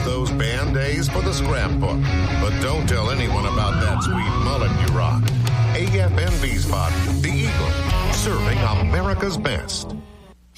those Band-Aids for the scrapbook. But don't tell anyone about that sweet mullet you rock. AFM Spot, the Eagle, serving America's best.